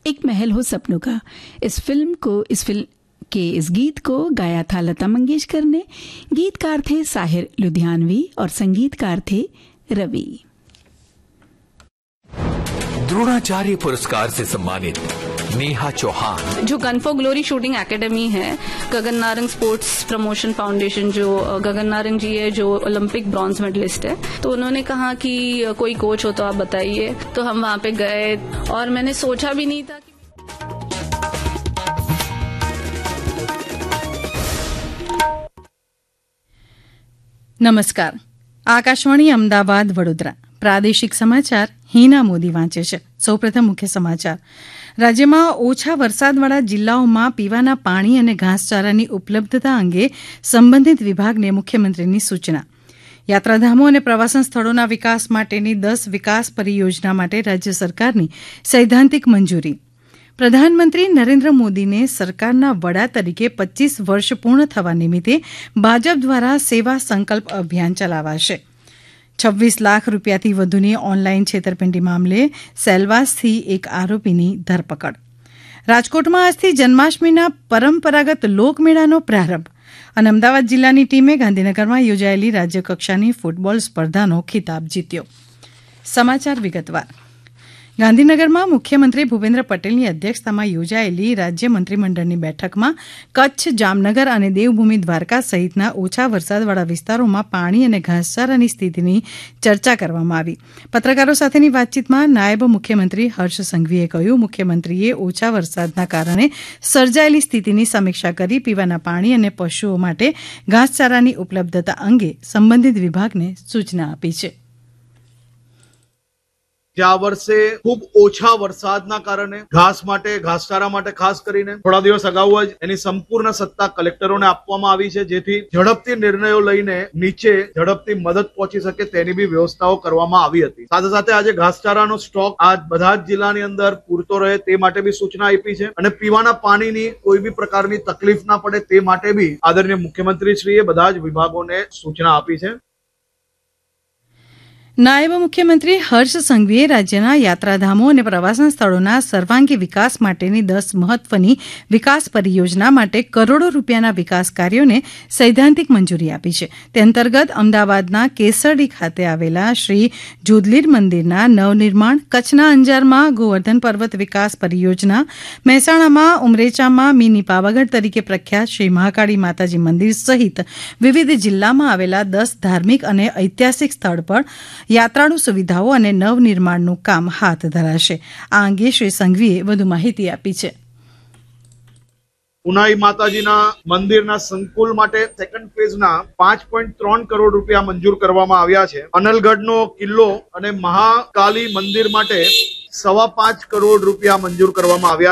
एक महल हो सपनों का। इस फिल्म के इस गीत को गाया था लता मंगेशकर ने। गीतकार थे साहिर लुधियानवी और संगीतकार थे रवि। द्रोणाचार्य पुरस्कार से सम्मानित नेहा चौहान, जो gun for glory shooting academy है, Gagan Narang sports promotion foundation, जो गगन नारंग जी है जो ओलंपिक ब्रॉन्ज मेडलिस्ट है, तो उन्होंने कहा कि कोई कोच हो तो आप बताइए। तो हम वहां पे गए और मैंने सोचा भी नहीं था कि નમસ્કાર. આકાશવાણી અમદાવાદ વડોદરા પ્રાદેશિક સમાચાર હિના મોદી વાંચે છે. સૌપ્રથમ મુખ્ય સમાચાર. રાજ્યમાં ઓછા વરસાદવાળા જિલ્લાઓમાં પીવાના પાણી અને ઘાસચારાની ઉપલબ્ધતા અંગે સંબંધિત વિભાગને મુખ્યમંત્રીની સૂચના. યાત્રાધામો અને પ્રવાસન સ્થળોના વિકાસ માટેની 10 વિકાસ પરિયોજના માટે રાજ્ય સરકારની સૈદ્ધાંતિક મંજૂરી. પ્રધાનમંત્રી નરેન્દ્ર મોદીને સરકારના વડા તરીકે 25 વર્ષ પૂર્ણ થવા નિમિત્તે ભાજપ દ્વારા સેવા સંકલ્પ અભિયાન ચલાવાશે. 26 લાખ રૂપિયાથી વધુની ઓનલાઈન છેતરપિંડી મામલે સેલવાસથી એક આરોપીની ધરપકડ. રાજકોટમાં આજથી જન્માષ્ટમીના પરંપરાગત લોકમેળાનો પ્રારંભ. અને અમદાવાદ જિલ્લાની ટીમે ગાંધીનગરમાં યોજાયેલી રાજ્યકક્ષાની ફૂટબોલ સ્પર્ધાનો ખિતાબ જીત્યો. સમાચાર વિગતવાર. ગાંધીનગરમાં મુખ્યમંત્રી ભૂપેન્દ્ર પટેલની અધ્યક્ષતામાં યોજાયેલી રાજ્ય મંત્રીમંડળની બેઠકમાં કચ્છ, જામનગર અને દેવભૂમિ દ્વારકા સહિતના ઓછા વરસાદવાળા વિસ્તારોમાં પાણી અને ઘાસચારાની સ્થિતિની ચર્ચા કરવામાં આવી. પત્રકારો સાથેની વાતચીતમાં નાયબ મુખ્યમંત્રી હર્ષ સંઘવીએ કહ્યું, મુખ્યમંત્રીએ ઓછા વરસાદના કારણે સર્જાયેલી સ્થિતિની સમીક્ષા કરી પીવાના પાણી અને પશુઓ માટે ઘાસચારાની ઉપલબ્ધતા અંગે સંબંધિત વિભાગને સૂચના આપી છે. આ વર્ષે ખૂબ ઓછા વરસાદના કારણે ઘાસચારા માટે ખાસ કરીને થોડા દિવસ અગાઉ જ એની સંપૂર્ણ સત્તા કલેક્ટરોને આપવામાં આવી છે, જેથી ઝડપથી નિર્ણયો લઈને નીચે ઝડપથી મદદ પહોંચી શકે તેની બી વ્યવસ્થાઓ કરવામાં આવી હતી. સાથે સાથે આજે ઘાસચારાનો સ્ટોક આ બધા જ જિલ્લાની અંદર પૂરતો રહે તે માટે બી સૂચના આપી છે અને પીવાના પાણીની કોઈ બી પ્રકારની તકલીફ ના પડે તે માટે બી આદરણીય મુખ્યમંત્રીશ્રીએ બધા જ વિભાગોને સૂચના આપી છે. નાયબ મુખ્યમંત્રી હર્ષ સંઘવીએ રાજ્યના યાત્રાધામો અને પ્રવાસન સ્થળોના સર્વાંગી વિકાસ માટેની 10 મહત્વની વિકાસ પરિયોજના માટે કરોડો રૂપિયાના વિકાસ કાર્યોને સૈદ્ધાંતિક મંજૂરી આપી છે. તે અંતર્ગત અમદાવાદના કેસરડી ખાતે આવેલા શ્રી જોધલીર મંદિરના નવનિર્માણ, કચ્છના અંજારમાં ગોવર્ધન પર્વત વિકાસ પરિયોજના, મહેસાણામાં ઉમરેચામાં મિની પાવાગઢ તરીકે પ્રખ્યાત શ્રી મહાકાળી માતાજી મંદિર સહિત વિવિધ જિલ્લામાં આવેલા 10 ધાર્મિક અને ઐતિહાસિક સ્થળ પર યાત્રાળુ સુવિધાઓ અને નવનિર્માણનું કામ હાથ ધરાશે. આ અંગે શ્રી સંઘવીએ વધુ માહિતી આપી છે. ઉનાઈ માતાજીના મંદિરના સંકુલ માટે સેકન્ડ ફેઝના 5.3 કરોડ રૂપિયા મંજૂર કરવામાં આવ્યા છે. અનલગઢનો કિલ્લો અને મહાકાલી મંદિર માટે 5.25 કરોડ રૂપિયા મંજૂર કરવામાં આવ્યા